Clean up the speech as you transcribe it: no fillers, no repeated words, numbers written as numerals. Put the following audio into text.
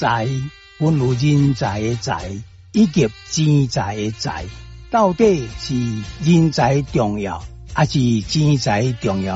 财分有人才的才以及钱财的财，到底是人才重要，还是钱财重要？